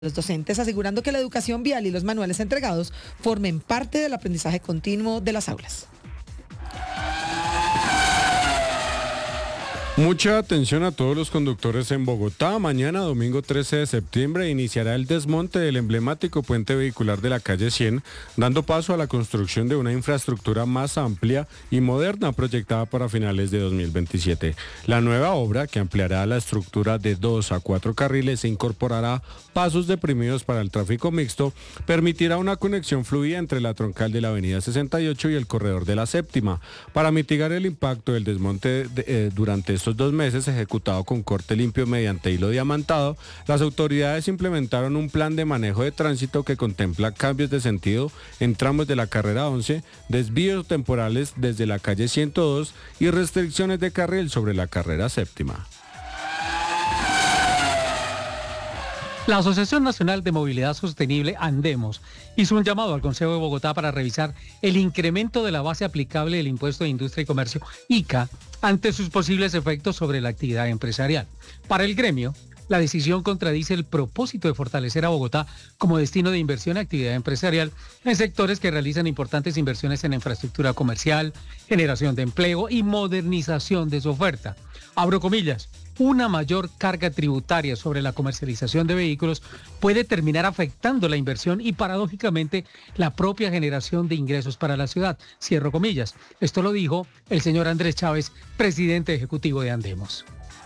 los docentes, asegurando que la educación vial y los manuales entregados formen parte del aprendizaje continuo de las aulas. Mucha atención a todos los conductores en Bogotá. Mañana, domingo 13 de septiembre, iniciará el desmonte del emblemático puente vehicular de la calle 100, dando paso a la construcción de una infraestructura más amplia y moderna proyectada para finales de 2027. La nueva obra, que ampliará la estructura de 2 a 4 carriles e incorporará pasos deprimidos para el tráfico mixto, permitirá una conexión fluida entre la troncal de la avenida 68 y el corredor de la séptima. Para mitigar el impacto del desmonte durante estos 2 meses, ejecutado con corte limpio mediante hilo diamantado, las autoridades implementaron un plan de manejo de tránsito que contempla cambios de sentido en tramos de la carrera 11, desvíos temporales desde la calle 102 y restricciones de carril sobre la carrera séptima. La Asociación Nacional de Movilidad Sostenible, Andemos, hizo un llamado al Consejo de Bogotá para revisar el incremento de la base aplicable del Impuesto de Industria y Comercio, ICA, ante sus posibles efectos sobre la actividad empresarial. Para el gremio, la decisión contradice el propósito de fortalecer a Bogotá como destino de inversión y actividad empresarial en sectores que realizan importantes inversiones en infraestructura comercial, generación de empleo y modernización de su oferta. Abro comillas. Una mayor carga tributaria sobre la comercialización de vehículos puede terminar afectando la inversión y, paradójicamente, la propia generación de ingresos para la ciudad. Cierro comillas. Esto lo dijo el señor Andrés Chávez, presidente ejecutivo de Andemos.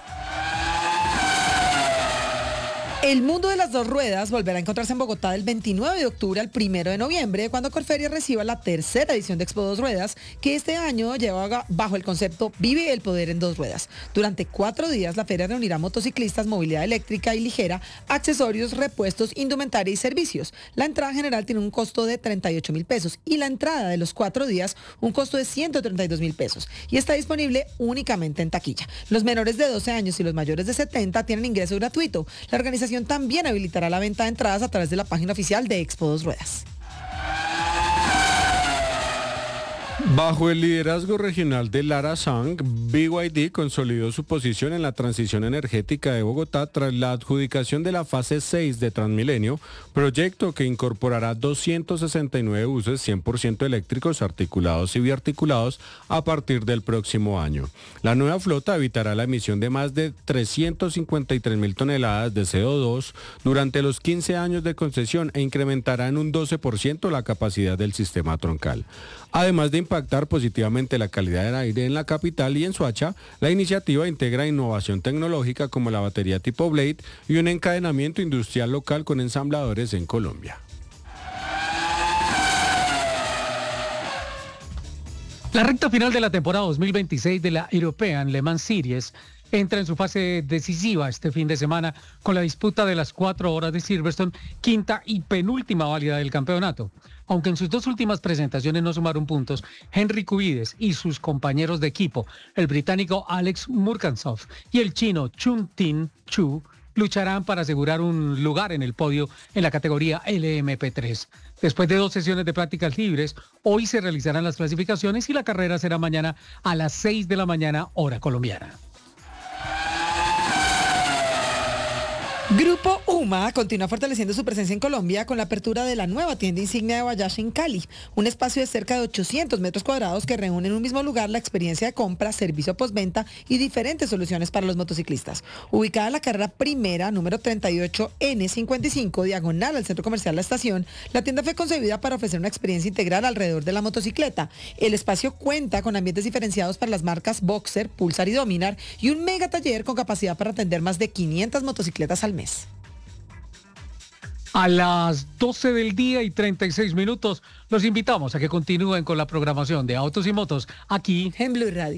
El mundo de las dos ruedas volverá a encontrarse en Bogotá del 29 de octubre al 1 de noviembre, cuando Corferia reciba la tercera edición de Expo Dos Ruedas, que este año lleva bajo el concepto Vive el Poder en Dos Ruedas. Durante 4 días, la feria reunirá motociclistas, movilidad eléctrica y ligera, accesorios, repuestos, indumentaria y servicios. La entrada general tiene un costo de 38.000 pesos y la entrada de los 4 días un costo de 132.000 pesos y está disponible únicamente en taquilla. Los menores de 12 años y los mayores de 70 tienen ingreso gratuito. La organización también habilitará la venta de entradas a través de la página oficial de Expo Dos Ruedas. Bajo el liderazgo regional de Lara Sang, BYD consolidó su posición en la transición energética de Bogotá tras la adjudicación de la fase 6 de Transmilenio, proyecto que incorporará 269 buses 100% eléctricos articulados y biarticulados a partir del próximo año. La nueva flota evitará la emisión de más de 353.000 toneladas de CO2 durante los 15 años de concesión e incrementará en un 12% la capacidad del sistema troncal. Además de impactar positivamente la calidad del aire en la capital y en Soacha, la iniciativa integra innovación tecnológica como la batería tipo Blade y un encadenamiento industrial local con ensambladores en Colombia. La recta final de la temporada 2026 de la European Le Mans Series entra en su fase decisiva este fin de semana con la disputa de las 4 horas de Silverstone, quinta y penúltima válida del campeonato. Aunque en sus 2 últimas presentaciones no sumaron puntos, Henry Cubides y sus compañeros de equipo, el británico Alex Murkansov y el chino Chun Tin Chu, lucharán para asegurar un lugar en el podio en la categoría LMP3. Después de 2 sesiones de prácticas libres, hoy se realizarán las clasificaciones y la carrera será mañana a las 6 de la mañana, hora colombiana. Grupo UMA continúa fortaleciendo su presencia en Colombia con la apertura de la nueva tienda insignia de Bayash en Cali, un espacio de cerca de 800 metros cuadrados que reúne en un mismo lugar la experiencia de compra, servicio postventa y diferentes soluciones para los motociclistas. Ubicada en la carrera primera, número 38N55, diagonal al Centro Comercial La Estación, la tienda fue concebida para ofrecer una experiencia integral alrededor de la motocicleta. El espacio cuenta con ambientes diferenciados para las marcas Boxer, Pulsar y Dominar y un mega taller con capacidad para atender más de 500 motocicletas al mes. A las 12 del día y 36 minutos, los invitamos a que continúen con la programación de Autos y Motos aquí en Blue Radio.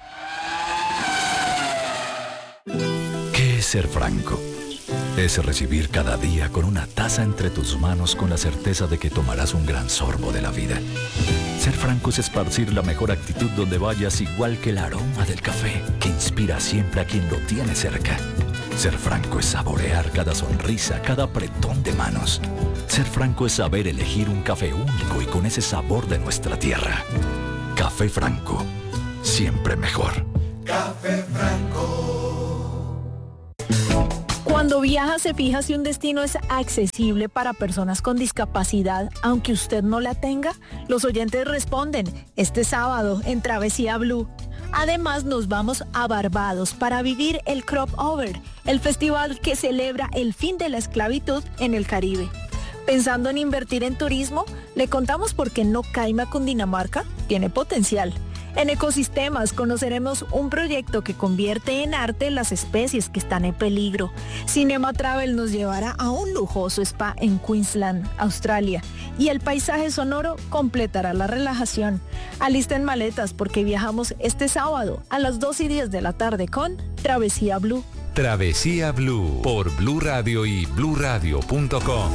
¿Qué es ser franco? Es recibir cada día con una taza entre tus manos con la certeza de que tomarás un gran sorbo de la vida. Ser franco es esparcir la mejor actitud donde vayas, igual que el aroma del café que inspira siempre a quien lo tiene cerca. Ser franco es saborear cada sonrisa, cada apretón de manos. Ser franco es saber elegir un café único y con ese sabor de nuestra tierra. Café Franco, siempre mejor. Café Franco. Cuando viaja se fija si un destino es accesible para personas con discapacidad, aunque usted no la tenga. Los oyentes responden este sábado en Travesía Blue. Además nos vamos a Barbados para vivir el Crop Over, el festival que celebra el fin de la esclavitud en el Caribe. Pensando en invertir en turismo, le contamos por qué no Caima, Cundinamarca tiene potencial. En Ecosistemas conoceremos un proyecto que convierte en arte las especies que están en peligro. Cinema Travel nos llevará a un lujoso spa en Queensland, Australia. Y el paisaje sonoro completará la relajación. Alisten maletas porque viajamos este sábado a las 2:10 de la tarde con Travesía Blue. Travesía Blue por Blue Radio y bluradio.com.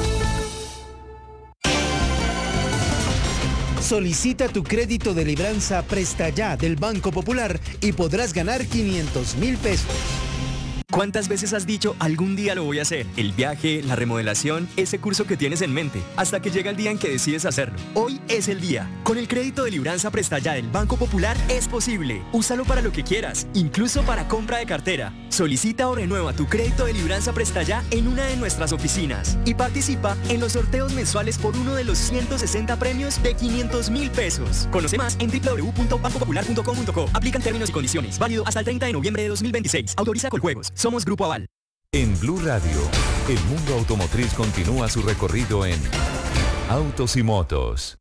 Solicita tu crédito de libranza Presta Ya del Banco Popular y podrás ganar 500.000 pesos. ¿Cuántas veces has dicho algún día lo voy a hacer? El viaje, la remodelación, ese curso que tienes en mente, hasta que llega el día en que decides hacerlo. Hoy es el día. Con el crédito de libranza Presta Ya del Banco Popular es posible. Úsalo para lo que quieras, incluso para compra de cartera. Solicita o renueva tu crédito de libranza Presta Ya en una de nuestras oficinas y participa en los sorteos mensuales por uno de los 160 premios de 500.000 pesos. Conoce más en www.bancopopular.com.co. Aplican términos y condiciones. Válido hasta el 30 de noviembre de 2026. Autoriza Coljuegos. Somos Grupo Aval. En Blue Radio, el mundo automotriz continúa su recorrido en Autos y Motos.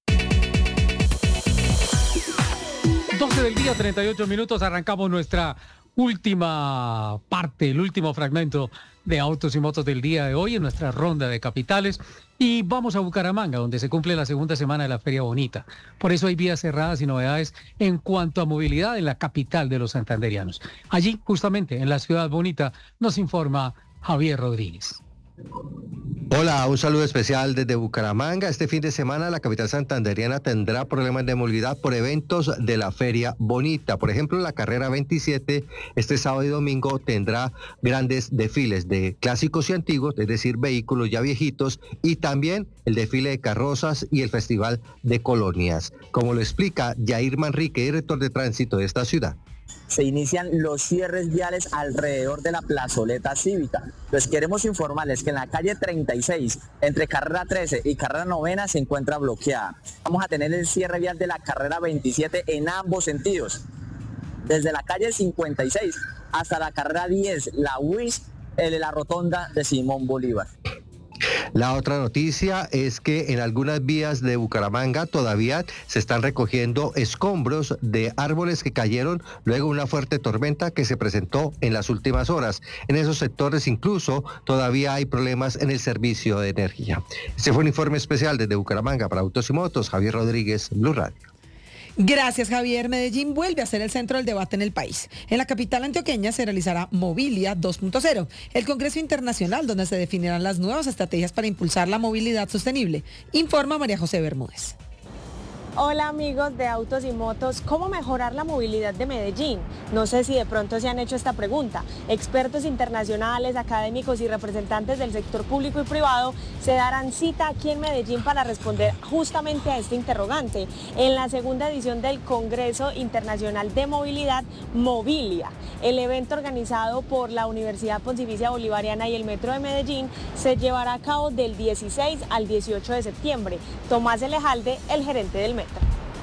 12 del día, 38 minutos, arrancamos nuestra última parte, el último fragmento de Autos y Motos del día de hoy en nuestra ronda de capitales y vamos a Bucaramanga, donde se cumple la segunda semana de la Feria Bonita. Por eso hay vías cerradas y novedades en cuanto a movilidad en la capital de los santanderianos. Allí, justamente, en la ciudad bonita, nos informa Javier Rodríguez. Hola, un saludo especial desde Bucaramanga. Este fin de semana la capital santanderiana tendrá problemas de movilidad por eventos de la Feria Bonita. Por ejemplo, la carrera 27 este sábado y domingo tendrá grandes desfiles de clásicos y antiguos, es decir, vehículos ya viejitos, y también el desfile de carrozas y el festival de colonias. Como lo explica Yair Manrique, director de tránsito de esta ciudad. Se inician los cierres viales alrededor de la plazoleta cívica. Pues queremos informarles que en la calle 36, entre carrera 13 y carrera 9 se encuentra bloqueada. Vamos a tener el cierre vial de la carrera 27 en ambos sentidos. Desde la calle 56 hasta la carrera 10, la UIS, la rotonda de Simón Bolívar. La otra noticia es que en algunas vías de Bucaramanga todavía se están recogiendo escombros de árboles que cayeron luego de una fuerte tormenta que se presentó en las últimas horas. En esos sectores incluso todavía hay problemas en el servicio de energía. Este fue un informe especial desde Bucaramanga para Autos y Motos. Javier Rodríguez, Blue Radio. Gracias, Javier. Medellín vuelve a ser el centro del debate en el país. En la capital antioqueña se realizará Mobilia 2.0, el Congreso Internacional donde se definirán las nuevas estrategias para impulsar la movilidad sostenible. Informa María José Bermúdez. Hola amigos de Autos y Motos, ¿cómo mejorar la movilidad de Medellín? No sé si de pronto se han hecho esta pregunta. Expertos internacionales, académicos y representantes del sector público y privado se darán cita aquí en Medellín para responder justamente a este interrogante en la segunda edición del Congreso Internacional de Movilidad, Mobilia. El evento organizado por la Universidad Pontificia Bolivariana y el Metro de Medellín se llevará a cabo del 16 al 18 de septiembre. Tomás Elejalde, el gerente del Metro.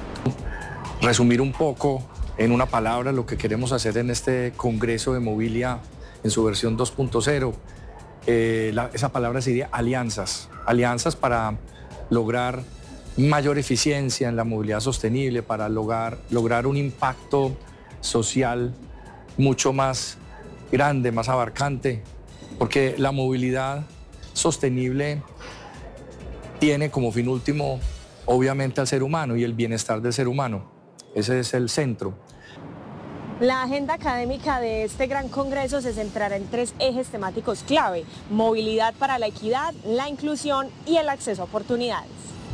Resumir un poco en una palabra lo que queremos hacer en este Congreso de Mobilia en su versión 2.0. Esa palabra sería alianzas. Alianzas para lograr mayor eficiencia en la movilidad sostenible, para lograr un impacto social mucho más grande, más abarcante, porque la movilidad sostenible tiene como fin último obviamente al ser humano y el bienestar del ser humano. Ese es el centro. La agenda académica de este gran congreso se centrará en 3 ejes temáticos clave: movilidad para la equidad, la inclusión y el acceso a oportunidades.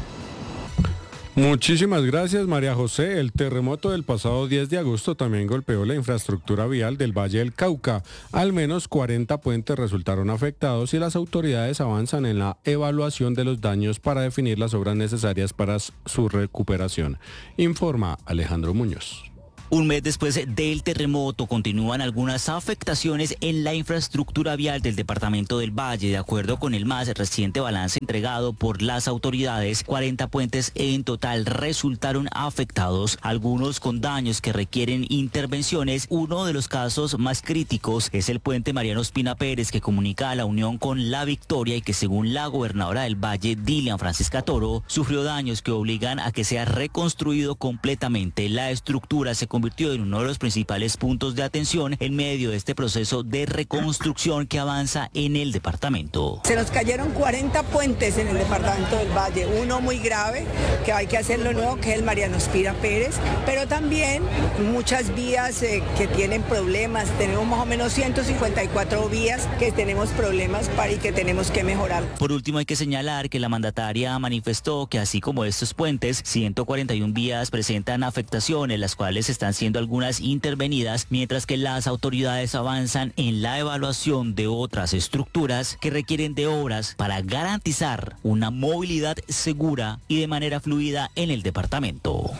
Muchísimas gracias, María José. El terremoto del pasado 10 de agosto también golpeó la infraestructura vial del Valle del Cauca. Al menos 40 puentes resultaron afectados y las autoridades avanzan en la evaluación de los daños para definir las obras necesarias para su recuperación. Informa Alejandro Muñoz. Un mes después del terremoto continúan algunas afectaciones en la infraestructura vial del departamento del Valle. De acuerdo con el más reciente balance entregado por las autoridades, 40 puentes en total resultaron afectados, algunos con daños que requieren intervenciones. Uno de los casos más críticos es el puente Mariano Ospina Pérez, que comunica a La Unión con La Victoria y que, según la gobernadora del Valle, Dilian Francisca Toro, sufrió daños que obligan a que sea reconstruido completamente. La estructura se convirtió en uno de los principales puntos de atención en medio de este proceso de reconstrucción que avanza en el departamento. Se nos cayeron 40 puentes en el departamento del Valle, uno muy grave, que hay que hacerlo nuevo, que es el Mariano Ospina Pérez, pero también muchas vías que tienen problemas. Tenemos más o menos 154 vías que tenemos problemas y que tenemos que mejorar. Por último, hay que señalar que la mandataria manifestó que, así como estos puentes, 141 vías presentan afectaciones, las cuales están siendo algunas intervenidas, mientras que las autoridades avanzan en la evaluación de otras estructuras que requieren de obras para garantizar una movilidad segura y de manera fluida en el departamento.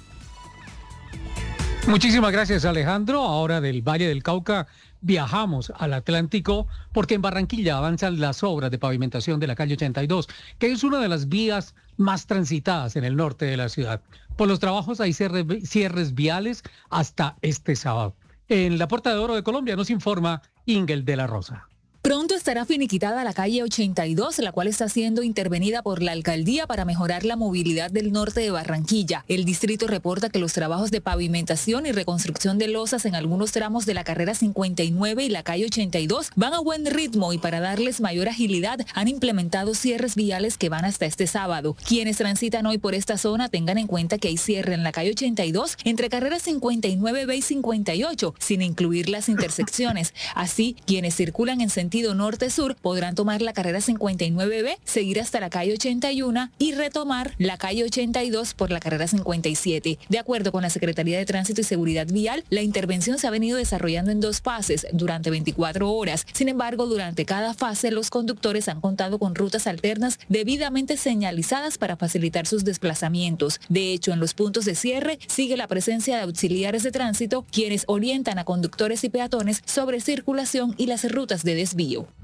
Muchísimas gracias, Alejandro. Ahora del Valle del Cauca viajamos al Atlántico porque en Barranquilla avanzan las obras de pavimentación de la calle 82, que es una de las vías más transitadas en el norte de la ciudad. Por los trabajos hay cierres viales hasta este sábado. En la Puerta de Oro de Colombia nos informa Ingel de la Rosa. Pronto estará finiquitada la calle 82, la cual está siendo intervenida por la alcaldía para mejorar la movilidad del norte de Barranquilla. El distrito reporta que los trabajos de pavimentación y reconstrucción de losas en algunos tramos de la carrera 59 y la calle 82 van a buen ritmo, y para darles mayor agilidad han implementado cierres viales que van hasta este sábado. Quienes transitan hoy por esta zona tengan en cuenta que hay cierre en la calle 82 entre carreras 59B y 58, sin incluir las intersecciones. Así, quienes circulan en sentido norte-sur podrán tomar la carrera 59B, seguir hasta la calle 81 y retomar la calle 82 por la carrera 57. De acuerdo con la Secretaría de Tránsito y Seguridad Vial, la intervención se ha venido desarrollando en 2 fases durante 24 horas. Sin embargo, durante cada fase los conductores han contado con rutas alternas debidamente señalizadas para facilitar sus desplazamientos. De hecho, en los puntos de cierre sigue la presencia de auxiliares de tránsito, quienes orientan a conductores y peatones sobre circulación y las rutas de desvío.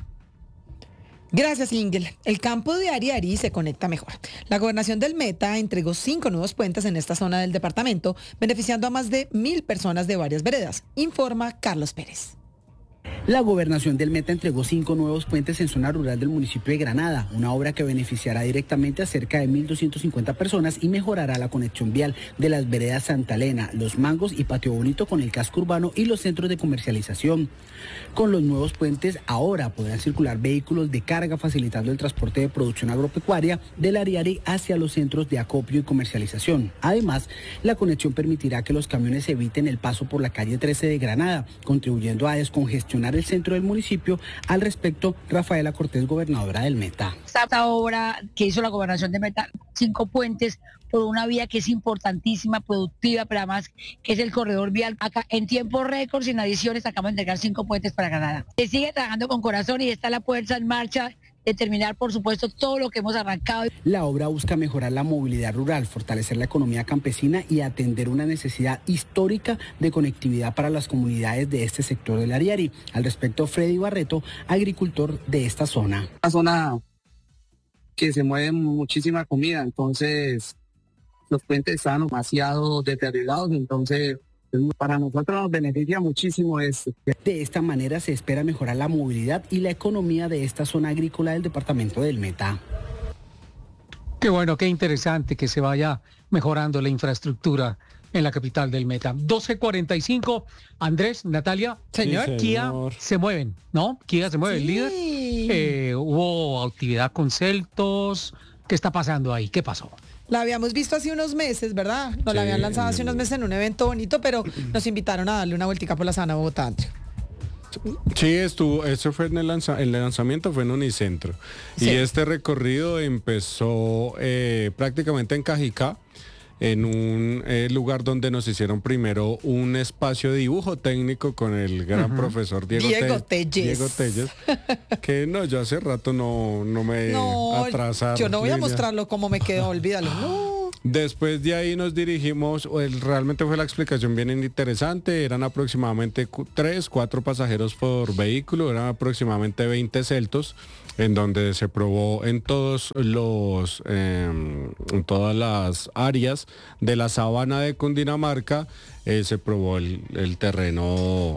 Gracias, Ingel. El campo de Ariari se conecta mejor. La gobernación del Meta entregó 5 nuevos puentes en esta zona del departamento, beneficiando a más de 1.000 personas de varias veredas, informa Carlos Pérez. La gobernación del Meta entregó 5 nuevos puentes en zona rural del municipio de Granada, una obra que beneficiará directamente a cerca de 1.250 personas y mejorará la conexión vial de las veredas Santa Elena, Los Mangos y Patio Bonito con el casco urbano y los centros de comercialización. Con los nuevos puentes ahora podrán circular vehículos de carga, facilitando el transporte de producción agropecuaria del Ariari hacia los centros de acopio y comercialización. Además, la conexión permitirá que los camiones eviten el paso por la calle 13 de Granada, contribuyendo a descongestionar el centro del municipio. Al respecto, Rafaela Cortés, gobernadora del Meta. Esta obra que hizo la gobernación de Meta, 5 puentes por una vía que es importantísima, productiva, pero además que es el corredor vial. Acá en tiempo récord, sin adiciones, acabamos de entregar 5 puentes para Granada. Se sigue trabajando con corazón y está la fuerza en marcha de terminar, por supuesto, todo lo que hemos arrancado. La obra busca mejorar la movilidad rural, fortalecer la economía campesina y atender una necesidad histórica de conectividad para las comunidades de este sector del Ariari. Al respecto, Freddy Barreto, agricultor de esta zona. Una zona que se mueve muchísima comida, entonces los puentes están demasiado deteriorados, entonces para nosotros nos beneficia muchísimo esto. De esta manera se espera mejorar la movilidad y la economía de esta zona agrícola del departamento del Meta. Qué bueno, qué interesante que se vaya mejorando la infraestructura en la capital del Meta. 12:45, Andrés, Natalia, señor. Sí, Kia se mueven, ¿no? Kia se mueve, sí. El líder. Hubo actividad con Celtos. ¿Qué está pasando ahí? ¿Qué pasó? La habíamos visto hace unos meses, ¿verdad? Nos la habían lanzado hace unos meses en un evento bonito, pero nos invitaron a darle una vueltica por la Sabana Bogotá, Andrew. Sí, eso fue en el lanzamiento fue en Unicentro. Sí. Y este recorrido empezó prácticamente en Cajicá, en un lugar donde nos hicieron primero un espacio de dibujo técnico con el gran profesor Diego Telles. Que no, yo hace rato no me atrasaron. Yo no voy a mostrarlo como me quedó, olvídalo. No. Después de ahí nos dirigimos, realmente fue la explicación bien interesante, eran aproximadamente 4 pasajeros por vehículo, eran aproximadamente 20 celtos, en donde se probó en todas las áreas de la sabana de Cundinamarca, se probó el terreno.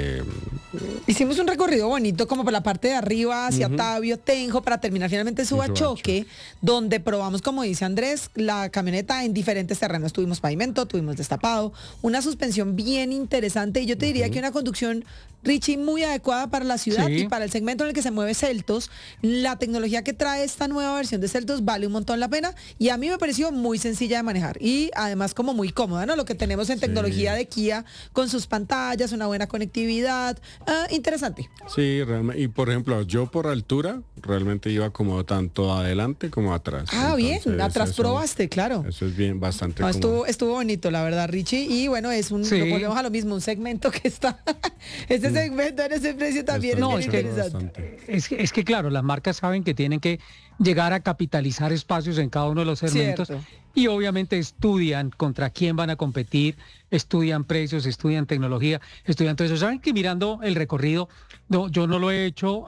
Hicimos un recorrido bonito como por la parte de arriba hacia Tabio, Tenjo, para terminar finalmente en Subachoque, donde probamos, como dice Andrés, la camioneta en diferentes terrenos. Tuvimos pavimento, tuvimos destapado, una suspensión bien interesante, y yo te diría que una conducción, Richie, muy adecuada para la ciudad y para el segmento en el que se mueve Celtos. La tecnología que trae esta nueva versión de Celtos vale un montón la pena, y a mí me pareció muy sencilla de manejar y además como muy cómoda, ¿no? Lo que tenemos en tecnología de Kia con sus pantallas, una buena conectividad, interesante. Sí, realmente, y por ejemplo, yo por altura realmente iba como tanto adelante como atrás. Bien, atrás probaste, claro. Eso es bien, bastante cómodo. Estuvo bonito, la verdad, Richie, y bueno, volvemos a lo mismo, un segmento que está, este segmento en ese precio también es bien interesante. Es que claro, las marcas saben que tienen que llegar a capitalizar espacios en cada uno de los segmentos. Cierto. Y obviamente estudian contra quién van a competir, estudian precios, estudian tecnología, estudian todo eso. Saben que mirando el recorrido, yo no lo he hecho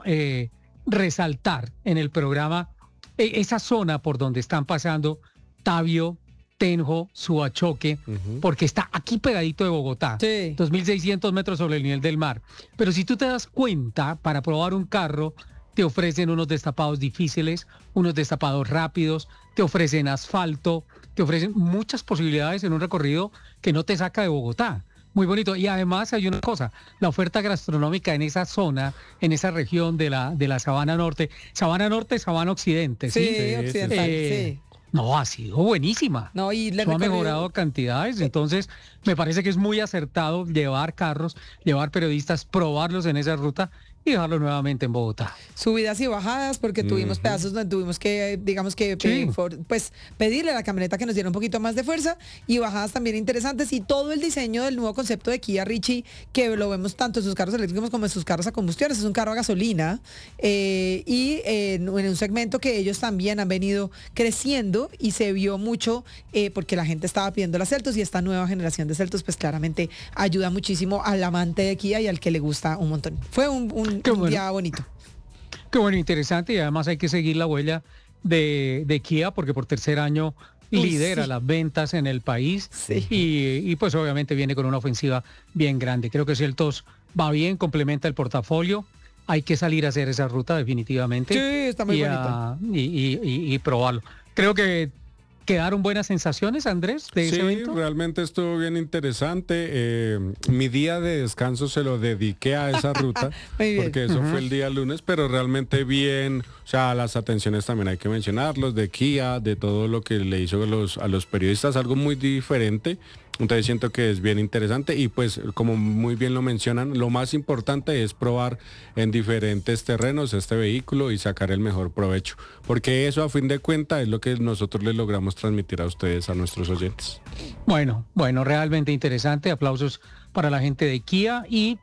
resaltar en el programa esa zona por donde están pasando Tabio, Tenjo, Subachoque, porque está aquí pegadito de Bogotá, 2.600 metros sobre el nivel del mar. Pero si tú te das cuenta, para probar un carro, te ofrecen unos destapados difíciles, unos destapados rápidos, te ofrecen asfalto, te ofrecen muchas posibilidades en un recorrido que no te saca de Bogotá. Muy bonito. Y además hay una cosa, la oferta gastronómica en esa zona, en esa región de la Sabana Norte, Sabana Occidente. Sí, occidental, sí. No, ha sido buenísima. No, y ha mejorado cantidades, entonces me parece que es muy acertado llevar carros, llevar periodistas, probarlos en esa ruta y dejarlo nuevamente en Bogotá. Subidas y bajadas, porque tuvimos pedazos donde tuvimos que, pedirle a la camioneta que nos diera un poquito más de fuerza, y bajadas también interesantes, y todo el diseño del nuevo concepto de Kia, Richie, que lo vemos tanto en sus carros eléctricos como en sus carros a combustión. Es un carro a gasolina, y en un segmento que ellos también han venido creciendo, y se vio mucho porque la gente estaba pidiendo las Celtos, y esta nueva generación de Celtos pues claramente ayuda muchísimo al amante de Kia y al que le gusta un montón. Fue un día bonito. Qué bueno, interesante, y además hay que seguir la huella de Kia, porque por tercer año lidera las ventas en el país, y pues obviamente viene con una ofensiva bien grande. Creo que Celtos va bien, complementa el portafolio. Hay que salir a hacer esa ruta definitivamente. Sí, está muy bonito. Y probarlo. Creo que quedaron buenas sensaciones, Andrés, de ese evento. Sí, realmente estuvo bien interesante. Mi día de descanso se lo dediqué a esa ruta, porque eso fue el día lunes, pero realmente bien. O sea, las atenciones también hay que mencionarlos, de Kia, de todo lo que le hizo a los periodistas, algo muy diferente. Entonces siento que es bien interesante, y pues como muy bien lo mencionan, lo más importante es probar en diferentes terrenos este vehículo y sacar el mejor provecho, porque eso a fin de cuentas es lo que nosotros les logramos transmitir a ustedes, a nuestros oyentes. Bueno, realmente interesante, aplausos para la gente de Kia, y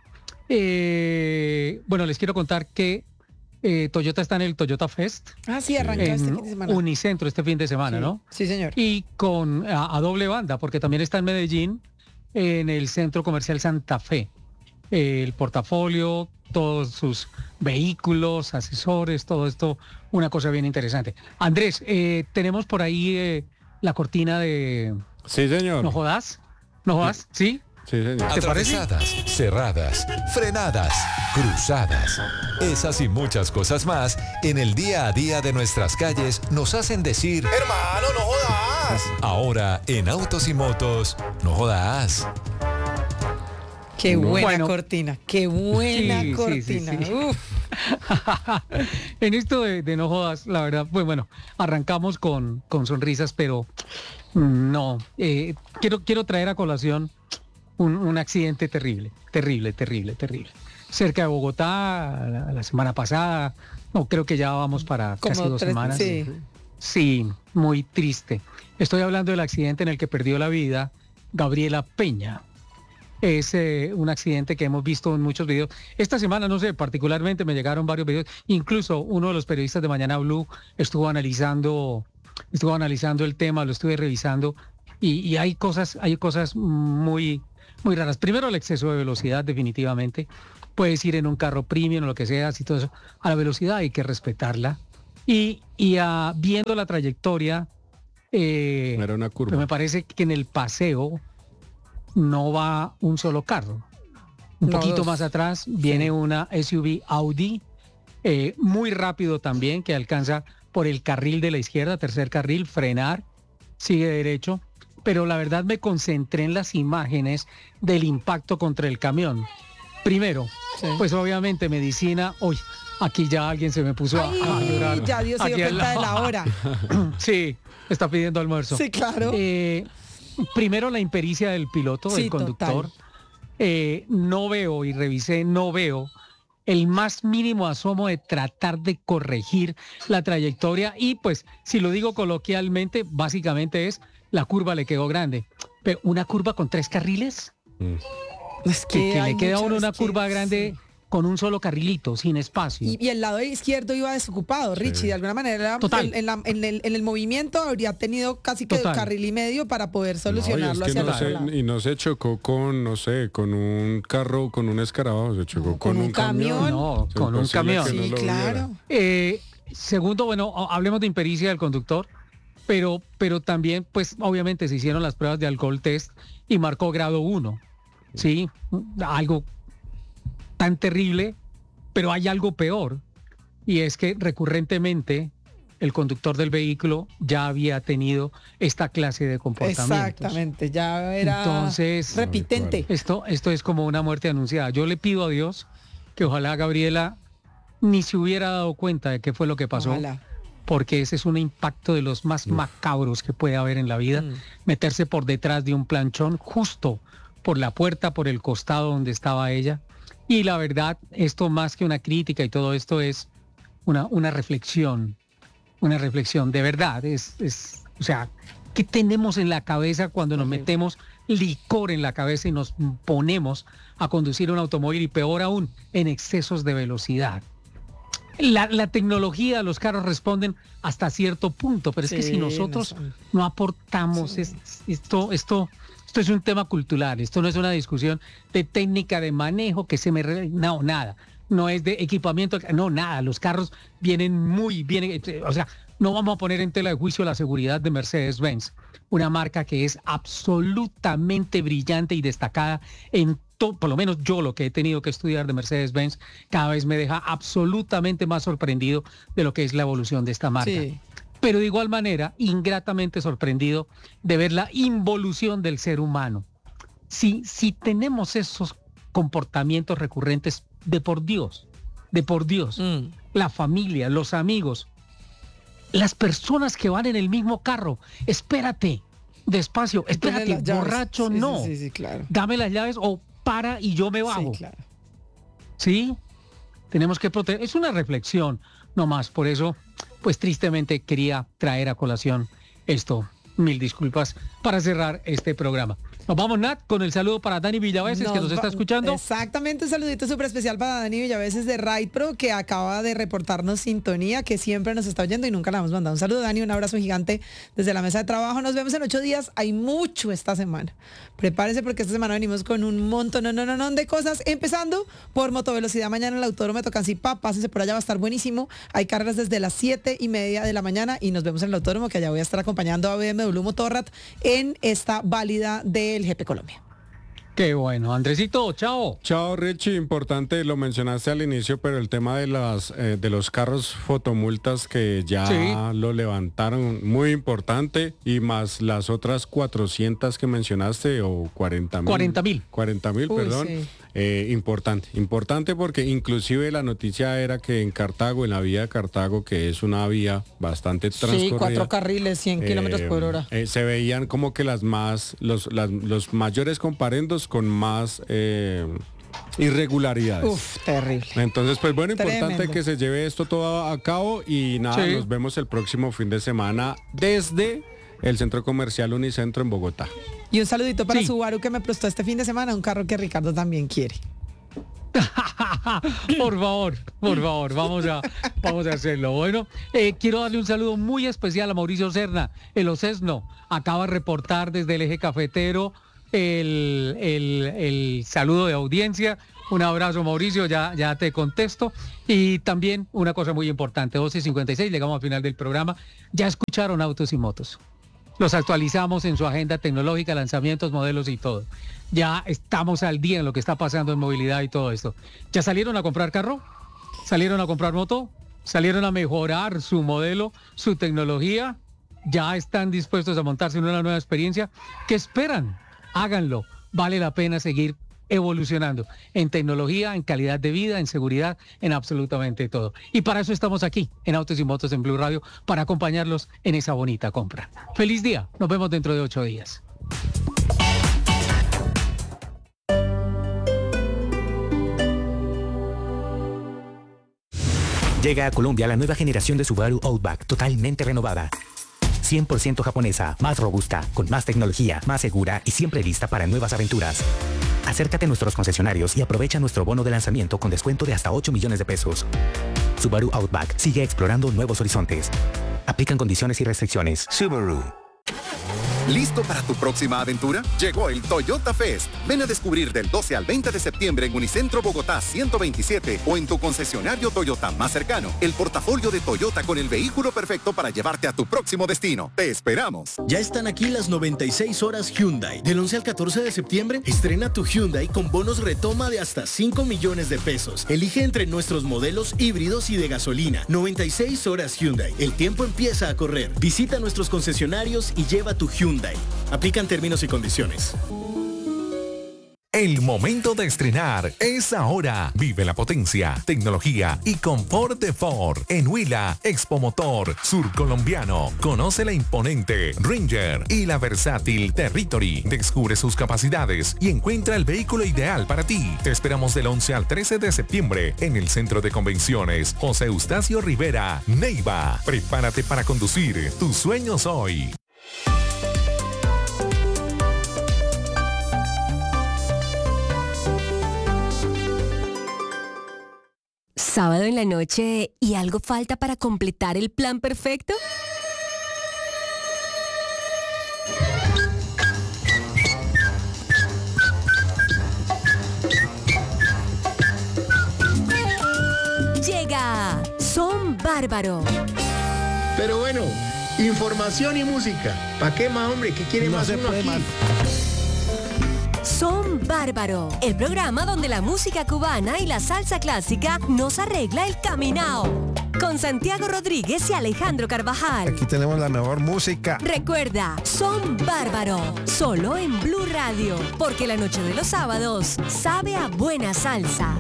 les quiero contar que Toyota está en el Toyota Fest. Sí, arrancó este fin de semana. Unicentro este fin de semana, ¿no? Sí, señor. Y con a doble banda, porque también está en Medellín, en el Centro Comercial Santa Fe. El portafolio, todos sus vehículos, asesores, todo esto, una cosa bien interesante. Andrés, tenemos por ahí la cortina de... Sí, señor. ¿No jodas? ¿No jodas? ¿Sí? Sí, señor. Atravesadas, cerradas, frenadas, cruzadas. Esas y muchas cosas más en el día a día de nuestras calles nos hacen decir: hermano, no jodas. Ahora en Autos y Motos, no jodas. Qué buena cortina, qué buena cortina. Sí. Uf. En esto de no jodas, la verdad, pues bueno, arrancamos con sonrisas, pero no. Quiero traer a colación un accidente terrible. Cerca de Bogotá, la semana pasada, no, creo que ya vamos para casi 2 semanas. Sí, muy triste. Estoy hablando del accidente en el que perdió la vida Gabriela Peña. Es un accidente que hemos visto en muchos videos. Esta semana, no sé, particularmente me llegaron varios videos. Incluso uno de los periodistas de Mañana Blue estuvo analizando estuve analizando el tema, lo estuve revisando y hay cosas muy, muy raras. Primero, el exceso de velocidad, definitivamente. Puedes ir en un carro premium o lo que sea, así todo eso. A la velocidad hay que respetarla. Y viendo la trayectoria, era una curva. Pues me parece que en el paseo no va un solo carro. Un poquito más atrás viene una SUV Audi, muy rápido también, que alcanza por el carril de la izquierda, tercer carril, frenar, sigue derecho. Pero la verdad me concentré en las imágenes del impacto contra el camión. Primero, pues obviamente medicina, uy, aquí ya alguien se me puso a llorar. Ya Dios se dio cuenta de la hora. Sí, está pidiendo almuerzo. Sí, claro. Primero la impericia del piloto, del conductor. No veo, y revisé, no veo el más mínimo asomo de tratar de corregir la trayectoria. Y pues, si lo digo coloquialmente, básicamente es, la curva le quedó grande. Pero una curva con 3 carriles, es que le queda a uno una curva grande con un solo carrilito, sin espacio. Y el lado izquierdo iba desocupado, Richie, de alguna manera. En el movimiento habría tenido casi que un carril y medio para poder solucionarlo. Y no se chocó con, no sé, con un carro, con un escarabajo, se chocó con un camión. No, con un camión. Sí, claro. Segundo, bueno, hablemos de impericia del conductor, pero también, pues, obviamente se hicieron las pruebas de alcohol test y marcó grado 1. Sí, algo tan terrible, pero hay algo peor, y es que recurrentemente el conductor del vehículo ya había tenido esta clase de comportamientos. Exactamente, ya era entonces repitente. Esto es como una muerte anunciada. Yo le pido a Dios que ojalá Gabriela ni se hubiera dado cuenta de qué fue lo que pasó. Ojalá. Porque ese es un impacto de los más macabros que puede haber en la vida. Meterse por detrás de un planchón, justo por la puerta, por el costado donde estaba ella. Y la verdad, esto más que una crítica y todo esto es una reflexión. Una reflexión, de verdad. O sea, ¿qué tenemos en la cabeza cuando nos metemos licor en la cabeza y nos ponemos a conducir un automóvil, y peor aún, en excesos de velocidad? La tecnología, los carros responden hasta cierto punto, pero es que si nosotros no aportamos esto es un tema cultural, esto no es una discusión de técnica de manejo que no, nada, no es de equipamiento, no, nada, los carros vienen muy bien, o sea, no vamos a poner en tela de juicio la seguridad de Mercedes-Benz, una marca que es absolutamente brillante y destacada en por lo menos yo lo que he tenido que estudiar de Mercedes-Benz cada vez me deja absolutamente más sorprendido de lo que es la evolución de esta marca. Sí. Pero de igual manera, ingratamente sorprendido de ver la involución del ser humano. Si tenemos esos comportamientos recurrentes, de por Dios, la familia, los amigos, las personas que van en el mismo carro, espérate, despacio, espérate, borracho, no. Sí, claro. Dame las llaves o para y yo me bajo. Sí, claro. Sí, tenemos que proteger. Es una reflexión nomás, por eso, pues tristemente quería traer a colación esto. Mil disculpas para cerrar este programa. Nos vamos, Nat, con el saludo para Dani Villaveses, que nos está escuchando. Exactamente, un saludito súper especial para Dani Villaveses de Ride Pro, que acaba de reportarnos sintonía, que siempre nos está oyendo y nunca la hemos mandado. Un saludo, Dani, un abrazo gigante desde la mesa de trabajo. Nos vemos en 8 días. Hay mucho esta semana. Prepárese porque esta semana venimos con un montón de cosas, empezando por Motovelocidad mañana en el Autódromo de Tocancipá. Pásese por allá, va a estar buenísimo. Hay carreras desde las 7:30 de la mañana y nos vemos en el Autódromo, que allá voy a estar acompañando a BMW Motorrad en esta válida del GP Colombia. Qué bueno, Andresito, chao. Chao, Richie, importante, lo mencionaste al inicio, pero el tema de los carros fotomultas que ya lo levantaron, muy importante, y más las otras 400 que mencionaste, o 40.000. 40.000, perdón. Sí. Importante porque inclusive la noticia era que en Cartago, en la vía de Cartago, que es una vía bastante transcurrida. Sí, 4 carriles, 100 kilómetros por hora. Se veían como que los mayores comparendos con más irregularidades. Uf, terrible. Entonces, pues bueno, importante que se lleve esto todo a cabo y nada, nos vemos el próximo fin de semana desde el Centro Comercial Unicentro en Bogotá. Y un saludito para Subaru, que me prestó este fin de semana un carro que Ricardo también quiere. Por favor, vamos a hacerlo. Bueno, quiero darle un saludo muy especial a Mauricio Serna, el Ocesno. Acaba de reportar desde el eje cafetero el saludo de audiencia. Un abrazo, Mauricio, ya te contesto. Y también una cosa muy importante, 12:56, llegamos al final del programa. Ya escucharon Autos y Motos. Los actualizamos en su agenda tecnológica, lanzamientos, modelos y todo. Ya estamos al día en lo que está pasando en movilidad y todo esto. ¿Ya salieron a comprar carro? ¿Salieron a comprar moto? ¿Salieron a mejorar su modelo, su tecnología? ¿Ya están dispuestos a montarse en una nueva experiencia? ¿Qué esperan? Háganlo. Vale la pena seguir evolucionando en tecnología, en calidad de vida, en seguridad, en absolutamente todo. Y para eso estamos aquí, en Autos y Motos en Blue Radio, para acompañarlos en esa bonita compra. Feliz día, nos vemos dentro de 8 días. Llega a Colombia la nueva generación de Subaru Outback, totalmente renovada. 100% japonesa, más robusta, con más tecnología, más segura y siempre lista para nuevas aventuras. Acércate a nuestros concesionarios y aprovecha nuestro bono de lanzamiento con descuento de hasta 8 millones de pesos. Subaru Outback sigue explorando nuevos horizontes. Aplican condiciones y restricciones. Subaru. ¿Listo para tu próxima aventura? Llegó el Toyota Fest. Ven a descubrir del 12 al 20 de septiembre en Unicentro Bogotá 127 o en tu concesionario Toyota más cercano el portafolio de Toyota con el vehículo perfecto para llevarte a tu próximo destino. ¡Te esperamos! Ya están aquí las 96 horas Hyundai. Del 11 al 14 de septiembre, estrena tu Hyundai con bonos retoma de hasta 5 millones de pesos. Elige entre nuestros modelos híbridos y de gasolina. 96 horas Hyundai. El tiempo empieza a correr. Visita nuestros concesionarios y lleva tu Hyundai. Aplican términos y condiciones. El momento de estrenar es ahora. Vive la potencia, tecnología y confort de Ford en Huila, Expo Motor Surcolombiano. Conoce la imponente Ranger y la versátil Territory. Descubre sus capacidades y encuentra el vehículo ideal para ti. Te esperamos del 11 al 13 de septiembre en el Centro de Convenciones José Eustacio Rivera, Neiva. Prepárate para conducir tus sueños hoy. ¿Sábado en la noche y algo falta para completar el plan perfecto? Llega Son Bárbaro. Pero bueno, información y música. ¿Para qué más, hombre? ¿Qué quiere más uno aquí? Son Bárbaro, el programa donde la música cubana y la salsa clásica nos arregla el caminao. Con Santiago Rodríguez y Alejandro Carvajal. Aquí tenemos la mejor música. Recuerda, Son Bárbaro, solo en Blue Radio, porque la noche de los sábados sabe a buena salsa.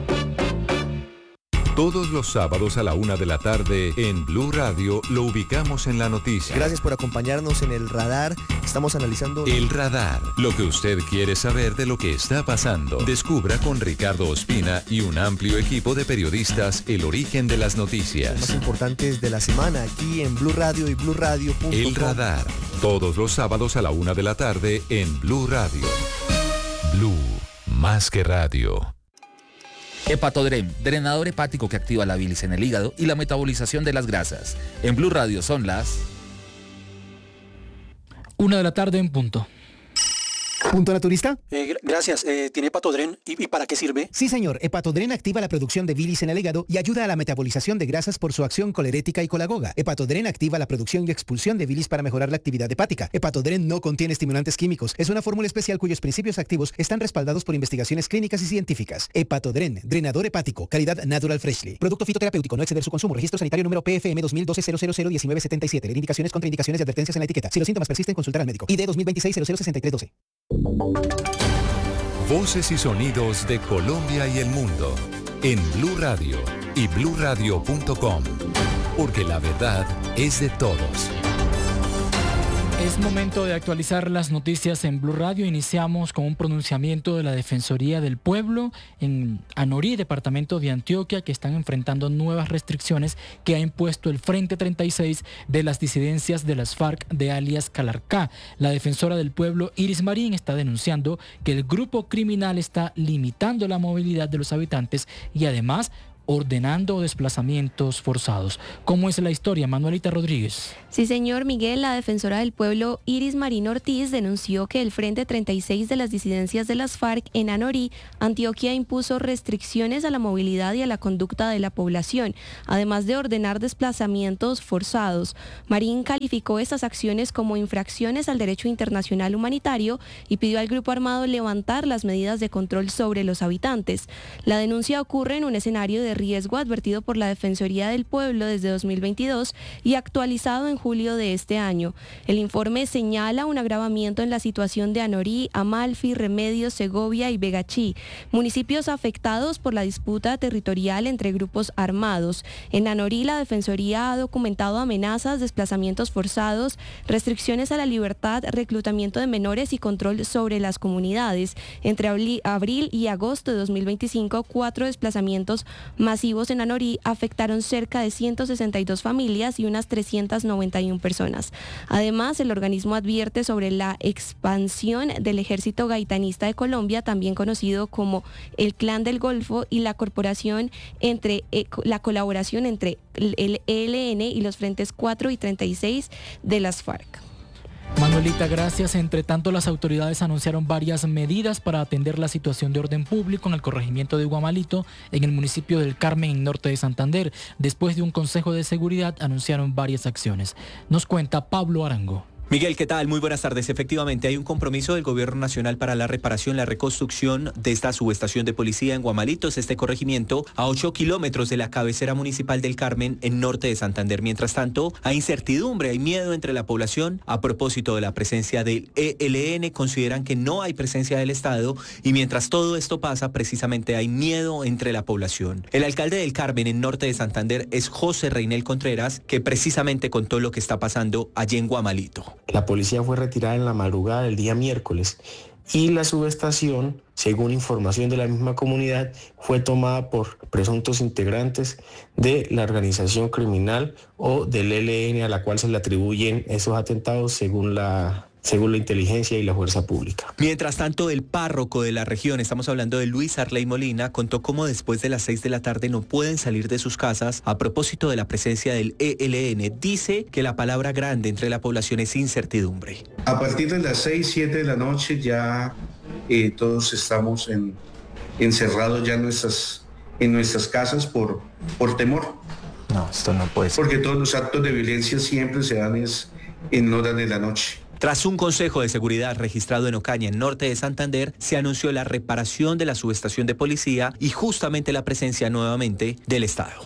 Todos los sábados a la 1 de la tarde en Blue Radio lo ubicamos en la noticia. Gracias por acompañarnos en El Radar. Estamos analizando... El Radar. Lo que usted quiere saber de lo que está pasando. Descubra con Ricardo Ospina y un amplio equipo de periodistas el origen de las noticias. Los más importantes de la semana aquí en Blue Radio y BlueRadio.com. El Radar. Todos los sábados a la 1 de la tarde en Blue Radio. Blue. Más que radio. Hepatodrem, drenador hepático que activa la bilis en el hígado y la metabolización de las grasas. En Blue Radio son las 1 de la tarde en punto. ¿Punto naturista? Gracias. ¿Tiene Hepatodren? ¿Y para qué sirve? Sí, señor. Hepatodren activa la producción de bilis en el hígado y ayuda a la metabolización de grasas por su acción colerética y colagoga. Hepatodren activa la producción y expulsión de bilis para mejorar la actividad hepática. Hepatodren no contiene estimulantes químicos. Es una fórmula especial cuyos principios activos están respaldados por investigaciones clínicas y científicas. Hepatodren, drenador hepático, calidad Natural Freshly. Producto fitoterapéutico, no exceder su consumo. Registro sanitario número PFM 2012-001977. Leer indicaciones, contraindicaciones y advertencias en la etiqueta. Si los síntomas persisten, consultar al médico. ID 2026-006312. Voces y sonidos de Colombia y el mundo en Blue Radio y BlueRadio.com, porque la verdad es de todos. Es momento de actualizar las noticias en Blue Radio. Iniciamos con un pronunciamiento de la Defensoría del Pueblo en Anorí, departamento de Antioquia, que están enfrentando nuevas restricciones que ha impuesto el Frente 36 de las disidencias de las FARC de alias Calarcá. La defensora del pueblo, Iris Marín, está denunciando que el grupo criminal está limitando la movilidad de los habitantes y además ordenando desplazamientos forzados. ¿Cómo es la historia, Manuelita Rodríguez? Sí, señor Miguel, la defensora del pueblo Iris Marín Ortiz denunció que el Frente 36 de las disidencias de las FARC en Anorí, Antioquia, impuso restricciones a la movilidad y a la conducta de la población, además de ordenar desplazamientos forzados. Marín calificó estas acciones como infracciones al derecho internacional humanitario y pidió al grupo armado levantar las medidas de control sobre los habitantes. La denuncia ocurre en un escenario de riesgo advertido por la Defensoría del Pueblo desde 2022 y actualizado en julio de este año. El informe señala un agravamiento en la situación de Anorí, Amalfi, Remedios, Segovia y Begachí, municipios afectados por la disputa territorial entre grupos armados. En Anorí, la Defensoría ha documentado amenazas, desplazamientos forzados, restricciones a la libertad, reclutamiento de menores y control sobre las comunidades. Entre abril y agosto de 2025, 4 desplazamientos masivos en Anorí afectaron cerca de 162 familias y unas 391 personas. Además, el organismo advierte sobre la expansión del Ejército Gaitanista de Colombia, también conocido como el Clan del Golfo, y la colaboración entre el ELN y los frentes 4 y 36 de las FARC. Manuelita, gracias. Entre tanto, las autoridades anunciaron varias medidas para atender la situación de orden público en el corregimiento de Guamalito, en el municipio del Carmen, en norte de Santander. Después de un consejo de seguridad, anunciaron varias acciones. Nos cuenta Pablo Arango. Miguel, ¿qué tal? Muy buenas tardes. Efectivamente, hay un compromiso del Gobierno Nacional para la reparación, la reconstrucción de esta subestación de policía en Guamalitos, este corregimiento, a 8 kilómetros de la cabecera municipal del Carmen, en norte de Santander. Mientras tanto, hay incertidumbre, hay miedo entre la población a propósito de la presencia del ELN. Consideran que no hay presencia del Estado y mientras todo esto pasa, precisamente hay miedo entre la población. El alcalde del Carmen, en norte de Santander, es José Reinel Contreras, que precisamente contó lo que está pasando allí en Guamalito. La policía fue retirada en la madrugada del día miércoles y la subestación, según información de la misma comunidad, fue tomada por presuntos integrantes de la organización criminal o del ELN a la cual se le atribuyen esos atentados según la inteligencia y la fuerza pública. Mientras tanto, el párroco de la región, estamos hablando de Luis Arley Molina, contó cómo después de las 6 de la tarde no pueden salir de sus casas a propósito de la presencia del ELN. Dice que la palabra grande entre la población es incertidumbre. A partir de las 6, 7 de la noche ya todos estamos encerrados ya en nuestras casas por temor. No, esto no puede ser. Porque todos los actos de violencia siempre se dan en horas de la noche. Tras un consejo de seguridad registrado en Ocaña, en norte de Santander, se anunció la reparación de la subestación de policía y justamente la presencia nuevamente del Estado.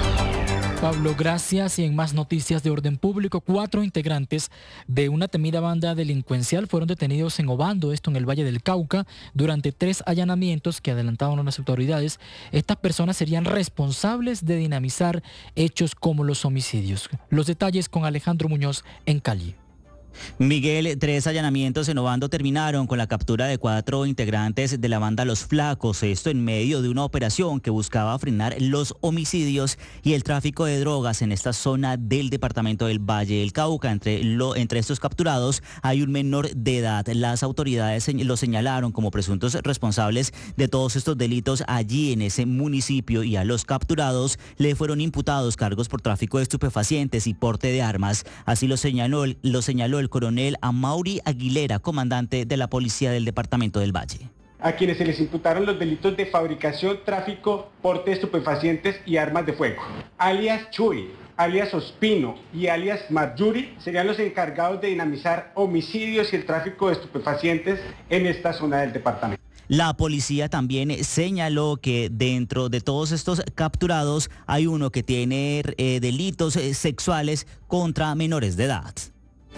Pablo, gracias. Y en más noticias de orden público, 4 integrantes de una temida banda delincuencial fueron detenidos en Obando, esto en el Valle del Cauca, durante 3 allanamientos que adelantaron las autoridades. Estas personas serían responsables de dinamizar hechos como los homicidios. Los detalles con Alejandro Muñoz en Cali. Miguel, 3 allanamientos en Obando terminaron con la captura de 4 integrantes de la banda Los Flacos, esto en medio de una operación que buscaba frenar los homicidios y el tráfico de drogas en esta zona del departamento del Valle del Cauca. Entre estos capturados hay un menor de edad. Las autoridades los señalaron como presuntos responsables de todos estos delitos allí en ese municipio y a los capturados le fueron imputados cargos por tráfico de estupefacientes y porte de armas. Así lo señaló el coronel Amaury Aguilera, comandante de la policía del departamento del Valle. A quienes se les imputaron los delitos de fabricación, tráfico, porte de estupefacientes y armas de fuego. Alias Chuy, alias Ospino y alias Marjuri serían los encargados de dinamizar homicidios y el tráfico de estupefacientes en esta zona del departamento. La policía también señaló que dentro de todos estos capturados hay uno que tiene delitos sexuales contra menores de edad.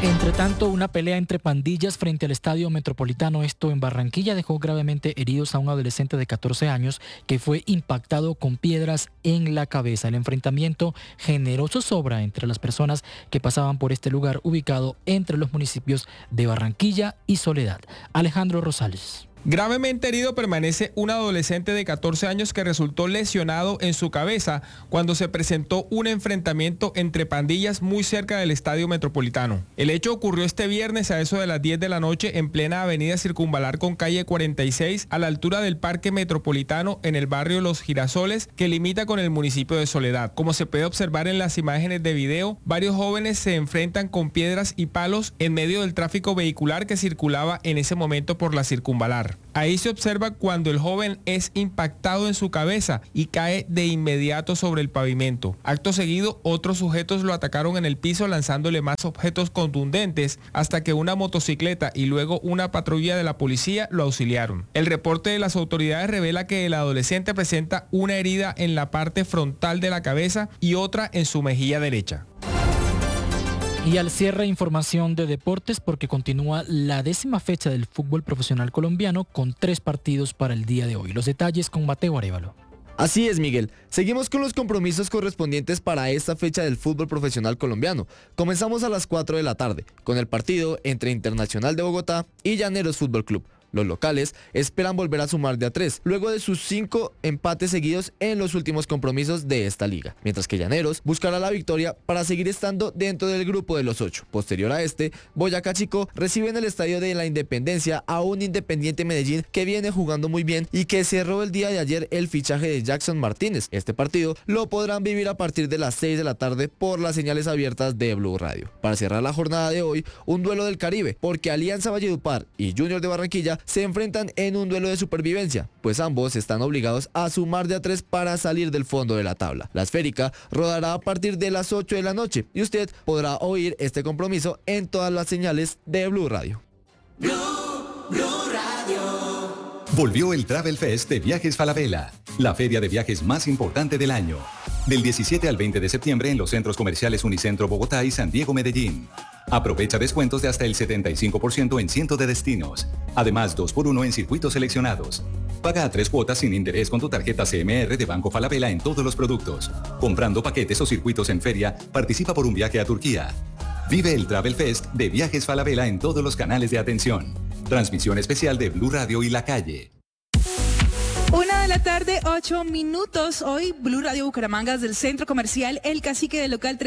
Entre tanto, una pelea entre pandillas frente al Estadio Metropolitano, esto en Barranquilla, dejó gravemente heridos a un adolescente de 14 años que fue impactado con piedras en la cabeza. El enfrentamiento generó zozobra entre las personas que pasaban por este lugar ubicado entre los municipios de Barranquilla y Soledad. Alejandro Rosales. Gravemente herido permanece un adolescente de 14 años que resultó lesionado en su cabeza cuando se presentó un enfrentamiento entre pandillas muy cerca del Estadio Metropolitano. El hecho ocurrió este viernes a eso de las 10 de la noche en plena avenida Circunvalar con calle 46 a la altura del Parque Metropolitano en el barrio Los Girasoles que limita con el municipio de Soledad. Como se puede observar en las imágenes de video, varios jóvenes se enfrentan con piedras y palos en medio del tráfico vehicular que circulaba en ese momento por la Circunvalar. Ahí se observa cuando el joven es impactado en su cabeza y cae de inmediato sobre el pavimento. Acto seguido, otros sujetos lo atacaron en el piso lanzándole más objetos contundentes hasta que una motocicleta y luego una patrulla de la policía lo auxiliaron. El reporte de las autoridades revela que el adolescente presenta una herida en la parte frontal de la cabeza y otra en su mejilla derecha. Y al cierre, información de deportes porque continúa la 10ª fecha del fútbol profesional colombiano con 3 partidos para el día de hoy. Los detalles con Mateo Arévalo. Así es, Miguel. Seguimos con los compromisos correspondientes para esta fecha del fútbol profesional colombiano. Comenzamos a las 4 de la tarde con el partido entre Internacional de Bogotá y Llaneros Fútbol Club. Los locales esperan volver a sumar de a 3, luego de sus 5 empates seguidos en los últimos compromisos de esta liga, mientras que Llaneros buscará la victoria para seguir estando dentro del grupo de los 8. Posterior a este, Boyacá Chico recibe en el Estadio de la Independencia a un Independiente Medellín que viene jugando muy bien y que cerró el día de ayer el fichaje de Jackson Martínez. Este partido lo podrán vivir a partir de las 6 de la tarde por las señales abiertas de Blue Radio. Para cerrar la jornada de hoy, un duelo del Caribe, porque Alianza Valledupar y Junior de Barranquilla se enfrentan en un duelo de supervivencia, pues ambos están obligados a sumar de a 3 para salir del fondo de la tabla. La esférica rodará a partir de las 8 de la noche y usted podrá oír este compromiso en todas las señales de Blue Radio. Blue Radio. Volvió el Travel Fest de Viajes Falabella, la feria de viajes más importante del año. Del 17 al 20 de septiembre en los centros comerciales Unicentro Bogotá y San Diego Medellín. Aprovecha descuentos de hasta el 75% en cientos de destinos. Además, 2x1 en circuitos seleccionados. Paga a 3 cuotas sin interés con tu tarjeta CMR de Banco Falabella en todos los productos. Comprando paquetes o circuitos en feria, participa por un viaje a Turquía. Vive el Travel Fest de Viajes Falabella en todos los canales de atención. Transmisión especial de Blue Radio y La Calle. 1 de la tarde, 8 minutos. Hoy Blue Radio Bucaramanga desde el Centro Comercial El Cacique del local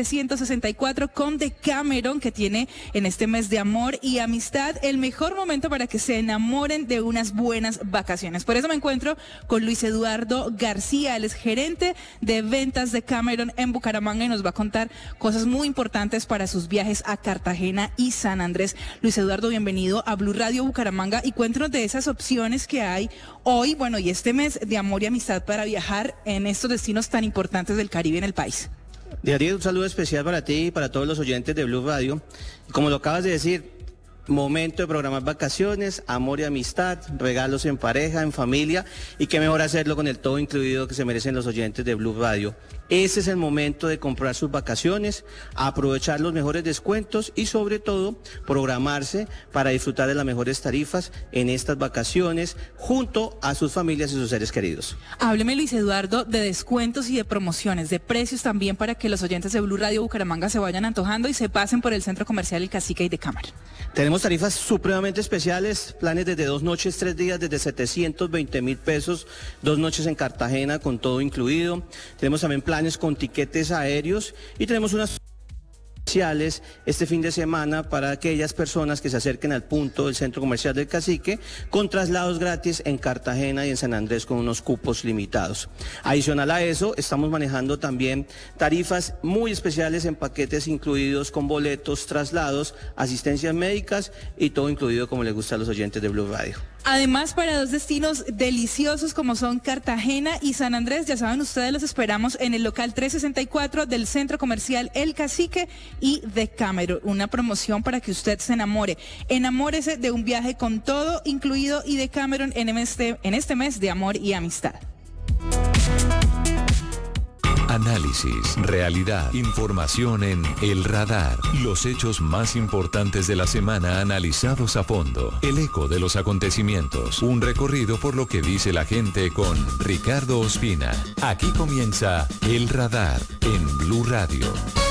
364 con Decameron, que tiene en este mes de amor y amistad el mejor momento para que se enamoren de unas buenas vacaciones. Por eso me encuentro con Luis Eduardo García, él es gerente de ventas de Decameron en Bucaramanga y nos va a contar cosas muy importantes para sus viajes a Cartagena y San Andrés. Luis Eduardo, bienvenido a Blue Radio Bucaramanga y cuéntanos de esas opciones que hay hoy, bueno, y este mes de amor y amistad para viajar en estos destinos tan importantes del Caribe en el país. Diario, un saludo especial para ti y para todos los oyentes de Blue Radio. Como lo acabas de decir, momento de programar vacaciones, amor y amistad, regalos en pareja, en familia, y qué mejor hacerlo con el todo incluido que se merecen los oyentes de Blue Radio. Ese es el momento de comprar sus vacaciones, aprovechar los mejores descuentos y sobre todo programarse para disfrutar de las mejores tarifas en estas vacaciones junto a sus familias y sus seres queridos. Hábleme, Luis Eduardo, de descuentos y de promociones, de precios también para que los oyentes de Blue Radio Bucaramanga se vayan antojando y se pasen por el Centro Comercial El Cacique y Decameron. Tenemos tarifas supremamente especiales, planes desde 2 noches, 3 días, desde 720,000 pesos, 2 noches en Cartagena con todo incluido. Tenemos también planes con tiquetes aéreos y tenemos unas especiales este fin de semana para aquellas personas que se acerquen al punto del Centro Comercial del Cacique con traslados gratis en Cartagena y en San Andrés con unos cupos limitados. Adicional a eso, estamos manejando también tarifas muy especiales en paquetes incluidos con boletos, traslados, asistencias médicas y todo incluido como les gusta a los oyentes de Blue Radio. Además, para 2 destinos deliciosos como son Cartagena y San Andrés, ya saben ustedes, los esperamos en el local 364 del Centro Comercial El Cacique y Decameron. Una promoción para que usted se enamore. Enamórese de un viaje con todo incluido y Decameron en este mes de amor y amistad. Análisis, realidad, información en El Radar. Los hechos más importantes de la semana analizados a fondo. El eco de los acontecimientos. Un recorrido por lo que dice la gente con Ricardo Ospina. Aquí comienza El Radar en Blue Radio.